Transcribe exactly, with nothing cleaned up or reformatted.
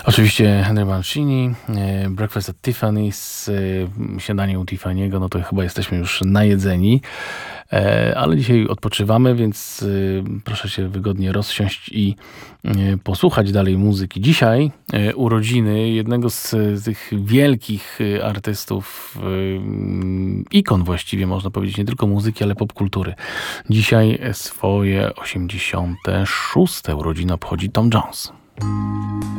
Oczywiście Henry Mancini, e, Breakfast at Tiffany's, e, śniadanie u Tiffany'ego, no to chyba jesteśmy już najedzeni, e, ale dzisiaj odpoczywamy, więc e, proszę się wygodnie rozsiąść i e, posłuchać dalej muzyki. Dzisiaj e, urodziny jednego z, z tych wielkich e, artystów, e, ikon właściwie można powiedzieć, nie tylko muzyki, ale popkultury. Dzisiaj swoje osiemdziesiąte szóste urodziny obchodzi Tom Jones.